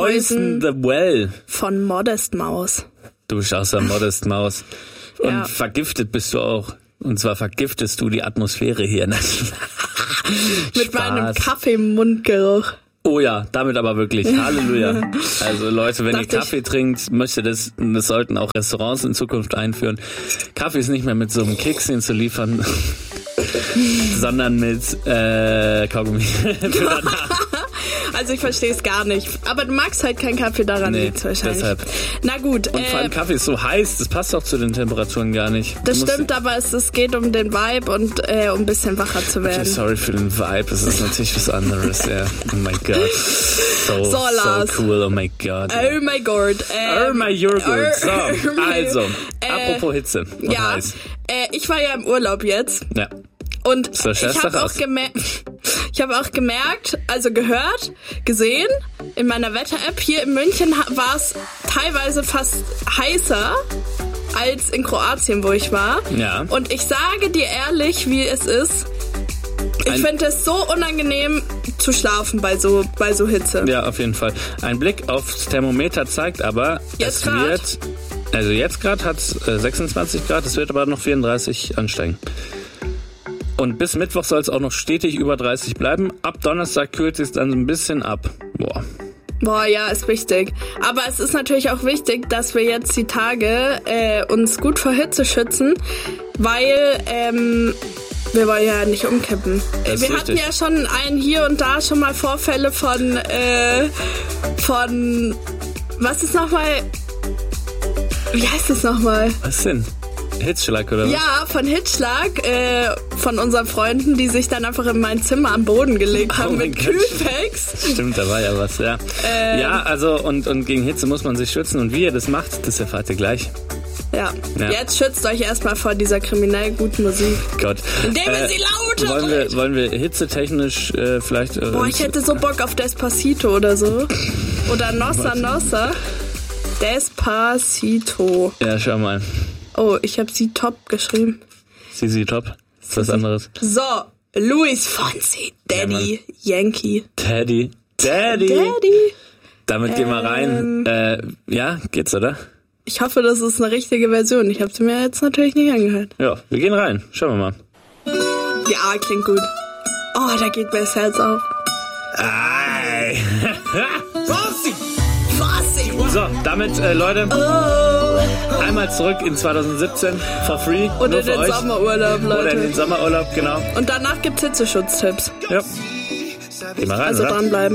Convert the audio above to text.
Poison the Well von Modest Mouse. Du bist auch so eine Modest Maus. Und Ja. vergiftet bist du auch. Und zwar vergiftest du die Atmosphäre hier. Mit meinem Kaffeemundgeruch. Oh ja, damit aber wirklich. Halleluja. Also Leute, wenn ihr Dachte Kaffee trinkt, das sollten auch Restaurants in Zukunft einführen. Kaffee ist nicht mehr mit so einem Kekschen zu liefern, sondern mit Kaugummi. Also ich verstehe es gar nicht. Aber du magst halt keinen Kaffee, daran liegt's wahrscheinlich. Deshalb. Na gut. Und vor allem Kaffee ist so heiß, das passt auch zu den Temperaturen gar nicht. Das stimmt, aber es geht um den Vibe und um ein bisschen wacher zu werden. Okay, sorry für den Vibe, es ist natürlich was anderes, ja. Oh mein Gott. So Lars. cool, oh mein Gott. Oh mein Gott. Oh mein Joghurt. So, also, apropos Hitze und ja, heiß. Ich war ja im Urlaub jetzt. Ja. Und So, ich habe auch gemerkt, also gehört, gesehen, in meiner Wetter-App hier in München war es teilweise fast heißer als in Kroatien, wo ich war. Ja. Und ich sage dir ehrlich, wie es ist. Ich finde es so unangenehm zu schlafen bei so Hitze. Ja, auf jeden Fall. Ein Blick aufs Thermometer zeigt aber, Jetzt jetzt gerade hat es 26 Grad, es wird aber noch 34 ansteigen. Und bis Mittwoch soll es auch noch stetig über 30 bleiben. Ab Donnerstag kühlt es dann so ein bisschen ab. Boah, ja, ist wichtig. Aber es ist natürlich auch wichtig, dass wir jetzt die Tage uns gut vor Hitze schützen, weil wir wollen ja nicht umkippen. Wir hatten ja schon hier und da schon mal Vorfälle von was ist nochmal, wie heißt es nochmal? Was denn? Hitzschlag oder was? Ja, von Hitzschlag, von unseren Freunden, die sich dann einfach in mein Zimmer am Boden gelegt haben mit Kühlpacks. Stimmt, da war ja was, ja. Ja, also und gegen Hitze muss man sich schützen und wie ihr das macht, das erfahrt ihr gleich. Ja. Jetzt schützt euch erstmal vor dieser kriminell guten Musik. Gott. Indem ihr sie lauter wollen wir hitzetechnisch vielleicht... Boah, ich hätte so Bock auf Despacito oder so. Oder Nossa Nossa. Despacito. Ja, schau mal. Oh, ich habe sie top geschrieben. Sie top. Ist was anderes. So, Luis Fonsi, Daddy, Yankee. Daddy. Damit gehen wir rein. Ja, geht's, oder? Ich hoffe, das ist eine richtige Version. Ich habe sie mir jetzt natürlich nicht angehört. Ja, wir gehen rein. Schauen wir mal. Ja, klingt gut. Oh, da geht mir das Herz auf. Ei. Fonsi! So, damit, Leute, einmal zurück in 2017, for free. Und in den Sommerurlaub, Leute. Oder in den Sommerurlaub, genau. Und danach gibt's Hitzeschutztipps. Ja. Geh mal rein, also oder? dranbleiben.